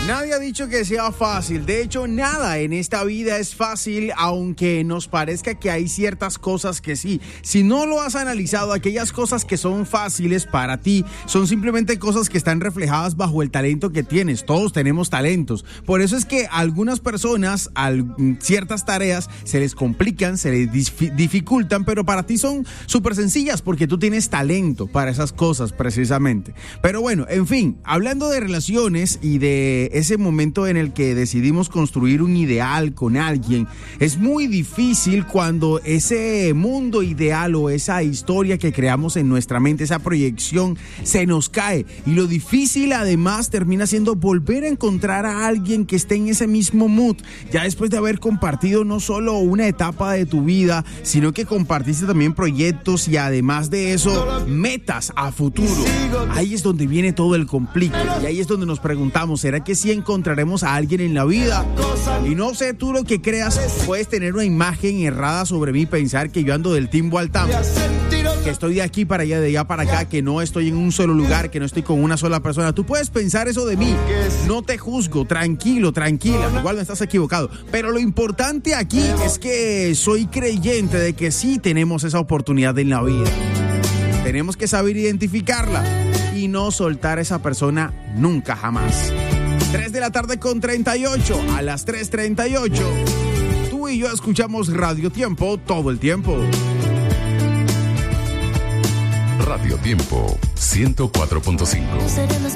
Nadie ha dicho que sea fácil. De hecho, nada en esta vida es fácil, aunque nos parezca que hay ciertas cosas que sí. Si no lo has analizado, aquellas cosas que son fáciles para ti son simplemente cosas que están reflejadas bajo el talento que tienes. Todos tenemos talentos. Por eso es que a algunas personas, ciertas tareas se les complican, se les dificultan, pero para ti son súper sencillas porque tú tienes talento para esas cosas precisamente. Pero bueno, en fin, hablando de relaciones y de ese momento en el que decidimos construir un ideal con alguien, es muy difícil cuando ese mundo ideal o esa historia que creamos en nuestra mente, esa proyección, se nos cae. Y lo difícil además termina siendo volver a encontrar a alguien que esté en ese mismo mood, ya después de haber compartido no solo una etapa de tu vida, sino que compartiste también proyectos y además de eso, metas a futuro. Ahí es donde viene todo el complique y ahí es donde nos preguntamos, ¿será que sí encontraremos a alguien en la vida? Y no sé tú lo que creas, puedes tener una imagen errada sobre mí, pensar que yo ando del timbo al tambo, que estoy de aquí para allá, de allá para acá, que no estoy en un solo lugar, que no estoy con una sola persona. Tú puedes pensar eso de mí, no te juzgo, tranquilo, tranquila, igual no estás equivocado, pero lo importante aquí es que soy creyente de que sí tenemos esa oportunidad en la vida. Tenemos que saber identificarla y no soltar a esa persona nunca jamás. 3 de la tarde con 38, a las 3:38, tú y yo escuchamos Radio Tiempo todo el tiempo. Radio Tiempo 104.5.